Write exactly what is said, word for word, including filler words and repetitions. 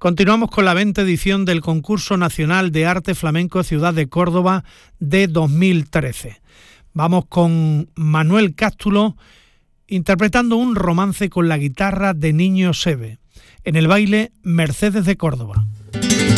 Continuamos con la veinte edición del Concurso Nacional de Arte Flamenco Ciudad de Córdoba de dos mil trece. Vamos con Manuel Cástulo interpretando un romance con la guitarra de Niño Seve. En el baile Mercedes de Córdoba.